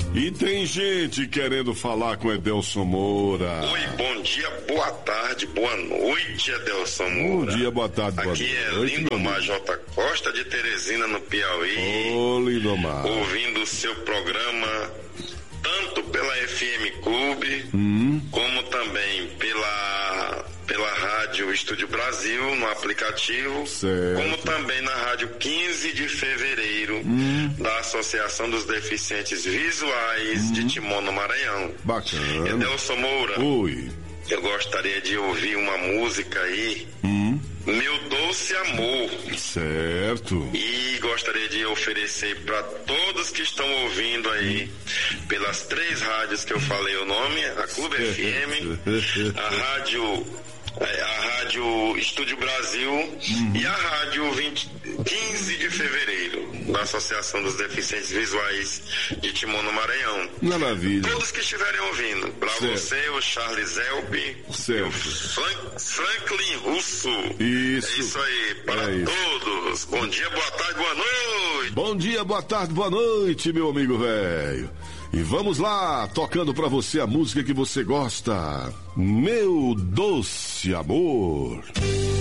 E tem gente querendo falar com Edelson Moura. Oi, bom dia, boa tarde, boa noite, Edelson Moura. Bom dia, boa tarde, boa noite. Aqui é Lindomar J. Costa de Teresina, no Piauí. Ô, Lindomar. Ouvindo o seu programa tanto pela FM Clube, como também pela Rádio Estúdio Brasil, no aplicativo, certo. Como também na Rádio 15 de Fevereiro, da Associação dos Deficientes Visuais de Timon, no Maranhão. Bacana. Edelson Moura. Oi. Eu gostaria de ouvir uma música aí, Meu Doce Amor. Certo. E gostaria de oferecer para todos que estão ouvindo aí, pelas 3 rádios que eu falei o nome, a Clube FM, a Rádio Estúdio Brasil e a Rádio 15 de Fevereiro, da Associação dos Deficientes Visuais de Timon, no Maranhão. Maravilha. Todos que estiverem ouvindo, para você, o Charles Elbe, o Franklin Russo. Isso. É isso aí, para todos. Bom dia, boa tarde, boa noite. Bom dia, boa tarde, boa noite, meu amigo velho. E vamos lá, tocando pra você a música que você gosta. Meu Doce Amor.